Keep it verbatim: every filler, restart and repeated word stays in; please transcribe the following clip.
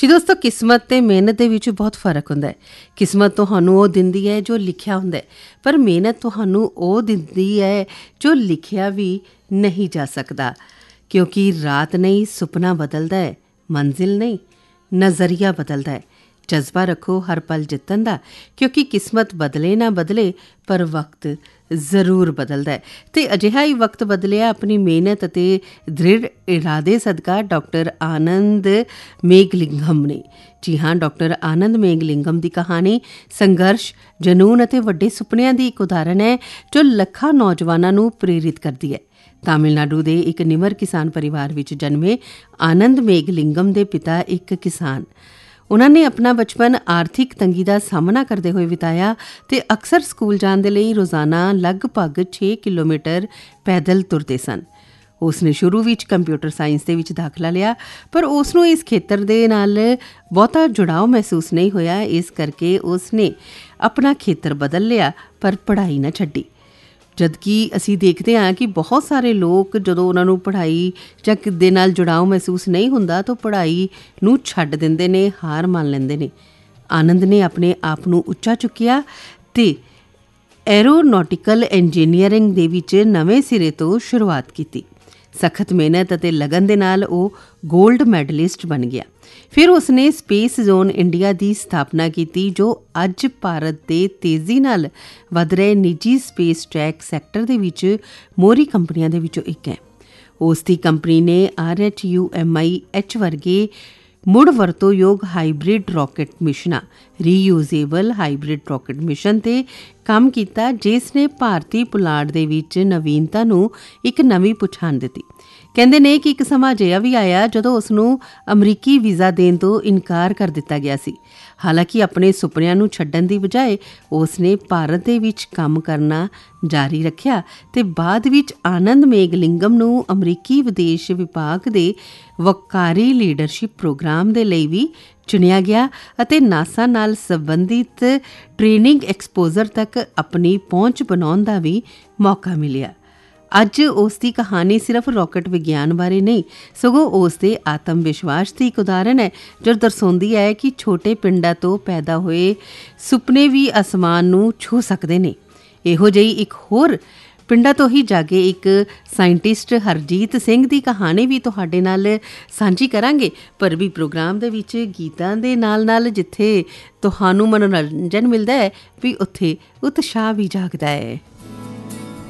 ਜੀ ਦੋਸਤੋ, ਕਿਸਮਤ ਤੇ ਮਿਹਨਤ ਦੇ ਵਿੱਚ ਬਹੁਤ ਫਰਕ ਹੁੰਦਾ ਹੈ। ਕਿਸਮਤ ਤੁਹਾਨੂੰ ਉਹ ਦਿੰਦੀ ਹੈ ਜੋ ਲਿਖਿਆ ਹੁੰਦਾ ਹੈ, ਪਰ ਮਿਹਨਤ ਤੁਹਾਨੂੰ ਉਹ ਦਿੰਦੀ ਹੈ ਜੋ ਲਿਖਿਆ ਵੀ ਨਹੀਂ ਜਾ ਸਕਦਾ। ਕਿਉਂਕਿ ਰਾਤ ਨਹੀਂ ਸੁਪਨਾ ਬਦਲਦਾ ਹੈ, ਮੰਜ਼ਿਲ ਨਹੀਂ ਨਜ਼ਰੀਆ ਬਦਲਦਾ ਹੈ। ਜਜ਼ਬਾ ਰੱਖੋ ਹਰ ਪਲ ਜਿੱਤਣ ਦਾ, ਕਿਉਂਕਿ ਕਿਸਮਤ ਬਦਲੇ ਨਾ ਬਦਲੇ ਪਰ ਵਕਤ ਜ਼ਰੂਰ ਬਦਲਦਾ ਹੈ। ਅਤੇ ਅਜਿਹਾ ਹੀ ਵਕਤ ਬਦਲਿਆ ਆਪਣੀ ਮਿਹਨਤ ਅਤੇ ਦ੍ਰਿੜ ਇਰਾਦੇ ਸਦਕਾ ਡਾਕਟਰ ਆਨੰਦ ਮੇਘਲਿੰਗਮ ਨੇ। ਜੀ ਹਾਂ, ਡਾਕਟਰ ਆਨੰਦ ਮੇਘਲਿੰਗਮ ਦੀ ਕਹਾਣੀ ਸੰਘਰਸ਼, ਜਨੂੰਨ ਅਤੇ ਵੱਡੇ ਸੁਪਨਿਆਂ ਦੀ ਇੱਕ ਉਦਾਹਰਨ ਹੈ ਜੋ ਲੱਖਾਂ ਨੌਜਵਾਨਾਂ ਨੂੰ ਪ੍ਰੇਰਿਤ ਕਰਦੀ ਹੈ। ਤਾਮਿਲਨਾਡੂ ਦੇ ਇੱਕ ਨਿਮਰ ਕਿਸਾਨ ਪਰਿਵਾਰ ਵਿੱਚ ਜਨਮੇ ਆਨੰਦ ਮੇਘਲਿੰਗਮ ਦੇ ਪਿਤਾ ਇੱਕ ਕਿਸਾਨ। ਉਹਨਾਂ ਨੇ ਆਪਣਾ ਬਚਪਨ ਆਰਥਿਕ ਤੰਗੀ ਦਾ ਸਾਹਮਣਾ ਕਰਦੇ ਹੋਏ ਬਿਤਾਇਆ ਅਤੇ ਅਕਸਰ ਸਕੂਲ ਜਾਣ ਦੇ ਲਈ ਰੋਜ਼ਾਨਾ ਲਗਭਗ ਛੇ ਕਿਲੋਮੀਟਰ ਪੈਦਲ ਤੁਰਦੇ ਸਨ। ਉਸ ਨੇ ਸ਼ੁਰੂ ਵਿੱਚ ਕੰਪਿਊਟਰ ਸਾਇੰਸ ਦੇ ਵਿੱਚ ਦਾਖਲਾ ਲਿਆ, ਪਰ ਉਸ ਨੂੰ ਇਸ ਖੇਤਰ ਦੇ ਨਾਲ ਬਹੁਤਾ ਜੁੜਾਓ ਮਹਿਸੂਸ ਨਹੀਂ ਹੋਇਆ। ਇਸ ਕਰਕੇ ਉਸ ਨੇ ਆਪਣਾ ਖੇਤਰ ਬਦਲ ਲਿਆ, ਪਰ ਪੜ੍ਹਾਈ ਨਾ ਛੱਡੀ। ਜਦਕਿ ਅਸੀਂ ਦੇਖਦੇ ਹਾਂ ਕਿ ਬਹੁਤ ਸਾਰੇ ਲੋਕ ਜਦੋਂ ਉਹਨਾਂ ਨੂੰ ਪੜ੍ਹਾਈ ਜਾਂ ਦੇ ਨਾਲ ਜੁੜਾਓ ਮਹਿਸੂਸ ਨਹੀਂ ਹੁੰਦਾ ਤਾਂ ਪੜ੍ਹਾਈ ਨੂੰ ਛੱਡ ਦਿੰਦੇ ਨੇ, ਹਾਰ ਮੰਨ ਲੈਂਦੇ ਨੇ। ਆਨੰਦ ਨੇ ਆਪਣੇ ਆਪ ਨੂੰ ਉੱਚਾ ਚੁੱਕਿਆ ਅਤੇ ਐਰੋਨੌਟੀਕਲ ਇੰਜੀਨੀਅਰਿੰਗ ਦੇ ਵਿੱਚ ਨਵੇਂ ਸਿਰੇ ਤੋਂ ਸ਼ੁਰੂਆਤ ਕੀਤੀ। ਸਖਤ ਮਿਹਨਤ ਅਤੇ ਲਗਨ ਦੇ ਨਾਲ ਉਹ ਗੋਲਡ ਮੈਡਲਿਸਟ ਬਣ ਗਿਆ। ਫਿਰ ਉਸਨੇ ਸਪੇਸ ਜ਼ੋਨ ਇੰਡੀਆ ਦੀ ਸਥਾਪਨਾ ਕੀਤੀ, ਜੋ ਅੱਜ ਭਾਰਤ ਦੇ ਤੇਜ਼ੀ ਨਾਲ ਵਧ ਰਹੇ ਨਿੱਜੀ ਸਪੇਸ ਟਰੈਕ ਸੈਕਟਰ ਦੇ ਵਿੱਚ ਮੋਹਰੀ ਕੰਪਨੀਆਂ ਦੇ ਵਿੱਚੋਂ ਇੱਕ ਹੈ। ਉਸ ਦੀ ਕੰਪਨੀ ਨੇ R H U M I H ਵਰਗੇ ਮੁੜ ਵਰਤੋਂਯੋਗ hybrid rocket ਮਿਸ਼ਨਾਂ, ਰੀਯੂਜ਼ੇਬਲ hybrid rocket mission 'ਤੇ ਕੰਮ ਕੀਤਾ, ਜਿਸ ਨੇ ਭਾਰਤੀ ਪੁਲਾੜ ਦੇ ਵਿੱਚ ਨਵੀਨਤਾ ਨੂੰ ਇੱਕ ਨਵੀਂ ਪਛਾਣ ਦਿੱਤੀ। ਕਹਿੰਦੇ ਨੇ ਕਿ ਇੱਕ ਸਮਾਂ ਅਜਿਹਾ ਵੀ ਆਇਆ ਜਦੋਂ ਉਸ ਨੂੰ ਅਮਰੀਕੀ ਵੀਜ਼ਾ ਦੇਣ ਤੋਂ ਇਨਕਾਰ ਕਰ ਦਿੱਤਾ ਗਿਆ ਸੀ। ਹਾਲਾਂਕਿ ਆਪਣੇ ਸੁਪਨਿਆਂ ਨੂੰ ਛੱਡਣ ਦੀ ਬਜਾਏ ਉਸ ਨੇ ਭਾਰਤ ਦੇ ਵਿੱਚ ਕੰਮ ਕਰਨਾ ਜਾਰੀ ਰੱਖਿਆ ਅਤੇ ਬਾਅਦ ਵਿੱਚ ਆਨੰਦ ਮੇਘਲਿੰਗਮ ਨੂੰ ਅਮਰੀਕੀ ਵਿਦੇਸ਼ ਵਿਭਾਗ ਦੇ ਵੱਕਾਰੀ ਲੀਡਰਸ਼ਿਪ ਪ੍ਰੋਗਰਾਮ ਦੇ ਲਈ ਵੀ ਚੁਣਿਆ ਗਿਆ ਅਤੇ ਨਾਸਾ ਨਾਲ ਸੰਬੰਧਿਤ ਟ੍ਰੇਨਿੰਗ ਐਕਸਪੋਜ਼ਰ ਤੱਕ ਆਪਣੀ ਪਹੁੰਚ ਬਣਾਉਣ ਦਾ ਵੀ ਮੌਕਾ ਮਿਲਿਆ। ਅੱਜ ਉਸ ਦੀ ਕਹਾਣੀ ਸਿਰਫ ਰਾਕਟ ਵਿਗਿਆਨ ਬਾਰੇ ਨਹੀਂ, ਸਗੋਂ ਉਸ ਦੇ ਆਤਮ ਵਿਸ਼ਵਾਸ ਦੀ ਇੱਕ ਉਦਾਹਰਨ ਹੈ, ਜੋ ਦਰਸਾਉਂਦੀ ਹੈ ਕਿ ਛੋਟੇ ਪਿੰਡਾਂ ਤੋਂ ਪੈਦਾ ਹੋਏ ਸੁਪਨੇ ਵੀ ਅਸਮਾਨ ਨੂੰ ਛੂਹ ਸਕਦੇ ਨੇ। ਇਹੋ ਜਿਹੀ ਇੱਕ ਹੋਰ ਪਿੰਡਾਂ ਤੋਂ ਹੀ ਜਾਗੇ ਇੱਕ ਸਾਇੰਟਿਸਟ ਹਰਜੀਤ ਸਿੰਘ ਦੀ ਕਹਾਣੀ ਵੀ ਤੁਹਾਡੇ ਨਾਲ ਸਾਂਝੀ ਕਰਾਂਗੇ, ਪਰ ਵੀ ਪ੍ਰੋਗਰਾਮ ਦੇ ਵਿੱਚ ਗੀਤਾਂ ਦੇ ਨਾਲ ਨਾਲ ਜਿੱਥੇ ਤੁਹਾਨੂੰ ਮਨੋਰੰਜਨ ਮਿਲਦਾ ਹੈ ਵੀ ਉੱਥੇ ਉਤਸ਼ਾਹ ਵੀ ਜਾਗਦਾ ਹੈ।